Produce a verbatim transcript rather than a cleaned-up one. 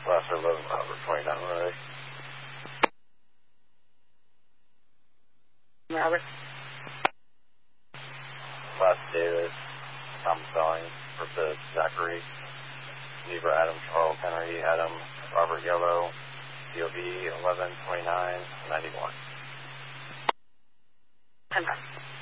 Class eleven, Robert, twenty-nine, ready. Robert. Class David, Tom Spelling, versus Zachary, Zebra, Adam, Charles, Henry, Adam, Robert, Yellow, D O B eleven twenty-nine ninety-one. ten.